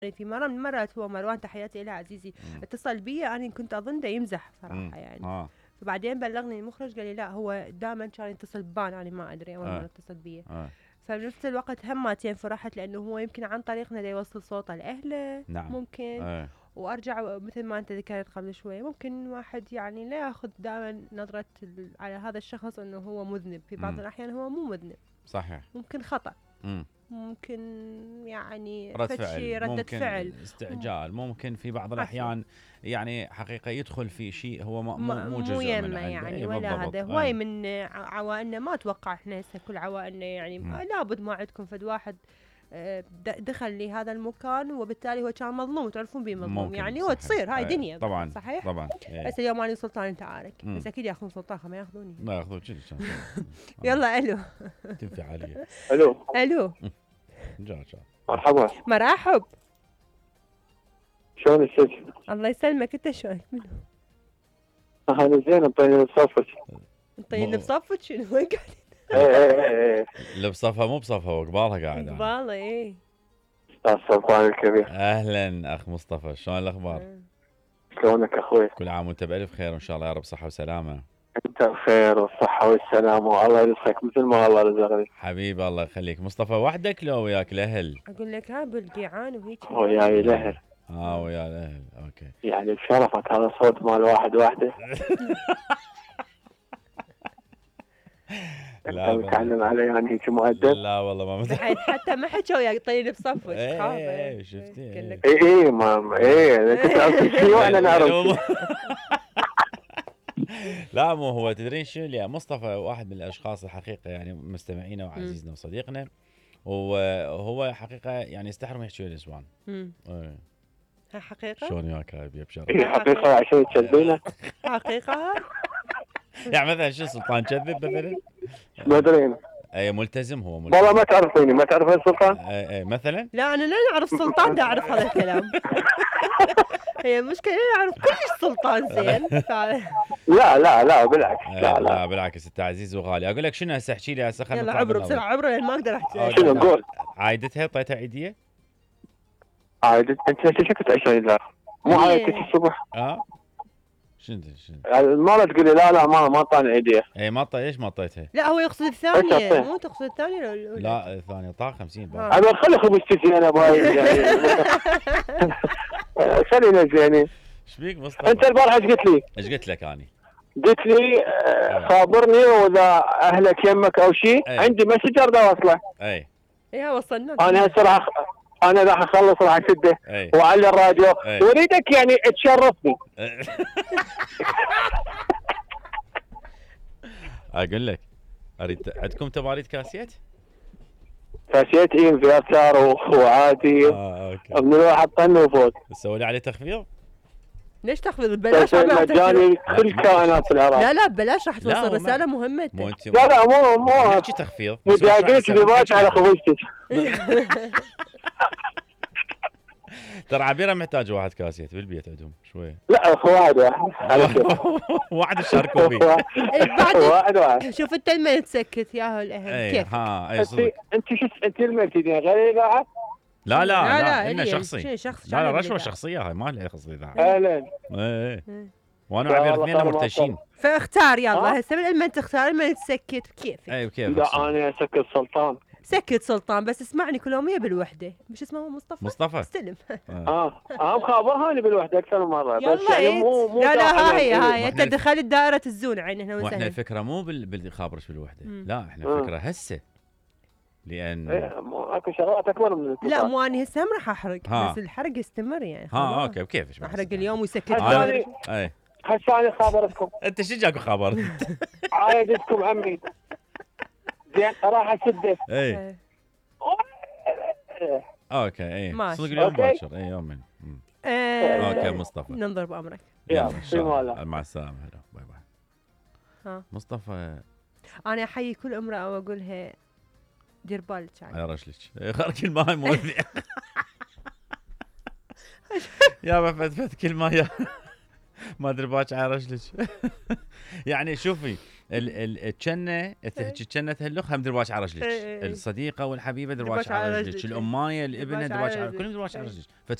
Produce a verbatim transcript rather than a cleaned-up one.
في مرة من المرات هو مروان تحياتي له عزيزي مم. اتصل بي، أنا كنت أظن ده يمزح صراحة مم. يعني. اه فبعدين بلغني المخرج قال لي لا هو دائما كان يتصل ببان، أنا ما أدري أول آه. مرة اتصل بي. اه فبنفس الوقت همتين فرحت لأنه هو يمكن عن طريقنا دا يوصل صوته لأهله. نعم. ممكن اه وأرجع مثل ما أنت ذكرت قبل شوي، ممكن واحد يعني لا يأخذ دائما نظرة ال- على هذا الشخص أنه هو مذنب. في بعض مم. الأحيان هو مو مذنب، صحيح. ممكن خطأ، مم. ممكن يعني رد فد شي فعل، ردة ممكن فعل استعجال، ممكن في بعض عفوا. الأحيان يعني حقيقة يدخل في شيء هو مو مو ما- مو مو جزء من يمه عنده. يعني اي ولا بالضبط. هذا هواي اي. من ع- عوائلنا. ما اتوقع احنا هسه كل عوائلنا يعني مم. آه، لابد ما عندكم فد واحد آه، د- دخل لهذا المكان وبالتالي هو كان مظلوم، تعرفون بيه مظلوم ممكن يعني. هو صحيح. تصير هاي اي دنيا طبعا صحيح. طبعا. اي. بس اليوم انا سلطان انت عارف، مم. بس اكيد ياخذون سلطان ما ياخذوني. لا ياخذون كذي كان. يلا الو. تنفع علي. الو الو جا جا. مرحبا، مرحب. شلون السجن؟ الله يسلمك، انت شلونك؟ منو؟ انا زين طيب صفك. طيب مو- بصفك شنو وين قاعد؟ ايه ايه ايه اللي بصفها مو بصفها وقبالها قاعد أنا. بالله ايه. استاذ سلطان الكبير، اهلا اخ مصطفى، شلون الاخبار؟ آه. شلونك اخوي؟ كل عام وانت بالف خير وان شاء الله يا رب صحه وسلامه. انت بخير والصحة والسلامة والله يرزقك مثل ما الله رزقني. حبيبي الله يخليك. مصطفى وحدك لو وياك الاهل؟ اقول لك ها بالقيعان وهيك. وياي لهل، اه ويا الاهل. اوكي. يعني بشرفك هذا صوت مال واحد واحدة. انت لا متعلم علي يعني هيك مؤدب؟ لا والله ما متعلم. بعد حتى ما حكوا وياك طيب بصفك. ايه خاف. ايه شفتي. قال لك اي اي ما ايه انت تعرف شيء وانا نعرف شيء. لا مو هو تدرين شو اللي مصطفى واحد من الاشخاص الحقيقه يعني مستمعينا وعزيزنا وصديقنا، وهو حقيقه يعني يستحرم يحكي الاسوان. امم ايه. ها حقيقة. شلون وياك هاي بشرف. هي حقيقة عشان تكذبينه؟ حقيقة. يعني مثلا شو سلطان كذب مثلا؟ ما ادري انا. اي ملتزم هو ملتزم. والله ما تعرفيني، ما تعرفين سلطان؟ اي اي مثلا. لا انا لا نعرف سلطان، دا اعرف هذا الكلام. هي المشكلة لا نعرف كلش سلطان زين. فعلا. لا لا لا بالعكس. لا, لا لا لا بالعكس انت عزيز وغالي. اقول لك شنو هسه احكي لي هسه خلينا يلا نطلع عبره بالنظر. بسرعة عبره لان ما اقدر آه، احكي. شنو نقول؟ عايدتها طيتها عيديه؟ عاد انت انت شكت عشان لا مو هي- عليك الصبح. اه شنو شنو؟ يعني ما تقول لي لا لا ما ما طاني ايديه. اي ما طي ليش ما طيتها؟ لا هو يقصد إيش الثانية، أعطيه؟ مو تقصد الثانية ولا الأولى؟ لا الثانيه طاق خمسين ها. بعد. انا خلي خبزتي زينه بهاي يعني. خلينا زينين. ايش بيك مصطفى؟ انت البارحه ايش قلت لي؟ ايش قلت لك اني؟ قلت لي آه، خابرني واذا اهلك يمك او شيء أي. عندي مسج اريد اوصله. اي ايه وصلنا. انا هسه راح انا راح اخلص راح اسده اي واعلي الراديو أي. واريدك يعني تشرفني. اقول لك اريد عندكم تباريد كاسيت؟ فسيت ايه في افكار وعادي اه اوكي. من الواحد طن وفوت. تسوي لي عليه تخفيض؟ ليش تخفض ببلاش؟ تسوي عم مجاني كل كائنات العراق. لا لا ببلاش راح لا، توصل هو رسالة ما- مهمة. مو انت لا لا مو مو نحكي تخفيض بس مجاقيت وش راح لباس يسوي؟ على خبزتك. ترى عبيره محتاج واحد كاسيت بالبيت عندهم شويه. لا اخو واحد واحد على كيف. واحد شاركوا فيه. بعد واحد واحد. شوف انت لما تسكت ياهو الاهل اي كيف. ها اي انت صدق. انت شو انت المرتدين غير اذاعه؟ لا لا لا، لا انه إلي. شخصي. شنو شخص لا لا شعبي رشوه بالإذاعة. شخصيه هاي ما لها خص اذاعه. اهلا. اي اي إيه. وانا لا وعبير والله اثنين صار ما مرتشين. فاختار ها؟ يلا هسه من لما تختار لما تسكت كيف. اي كيف لا انا اسكت سلطان. سكت سلطان بس اسمعني كل يومية بالوحدة. مش اسمه مصطفى؟ مصطفى استلم. اه اه مخابرها انا بالوحده اكثر من مره بس يلا يعني إيه. مو مو لا لا داخل هاي يعني. هاي انت وإحنا الف- دخلت دائرة الزون عين هنا واحنا وسهلا. الفكره مو بال- بالخابرش بالوحده. مم. لا احنا آه. الفكره هسه لان إيه، مو- اكو شغلات اكبر من لا الاتصال. مو اني هسه هم راح احرق ها. بس الحرق يستمر يعني. ها خلاص. اوكي وكيفش بعد احرق ستة. اليوم ويسكت هسه آه. باكر. أنا- اي هسه انا خابرتكم انت شو جاكو خبر؟ عايدتكم عمي زين راح اسده. اي إيه. اوكي اي ماشي. صدق اليوم أوكي. باكر اي يوم من مم. آه، اوكي مصطفى ننظر بامرك. يلا يلا، ان في شاء الله ماله. مع السلامه هلا باي باي. ها. مصطفى انا احيي كل امراه واقولها دير بالك يعني. على رجلك خرج الماي مؤذي. يا فتفت كل ما يا ما ادري باك على رجلك. يعني شوفي الجنة الجنة تهلخ هم درواش على رجلك، إيه إيه. الصديقة والحبيبة درواش درواش على على رجلك. رجلك، الأمانية درواش الابن على درواش على رجلك. كلهم درواش على إيه. رجلك.